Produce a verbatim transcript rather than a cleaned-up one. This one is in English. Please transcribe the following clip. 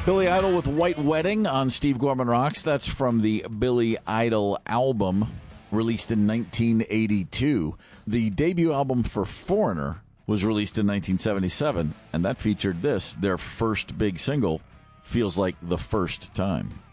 Billy Idol with White Wedding on Steve Gorman Rocks. That's from the Billy Idol album released in nineteen eighty-two. The debut album for Foreigner was released in nineteen seventy-seven, and that featured this, their first big single, Feels Like the First Time.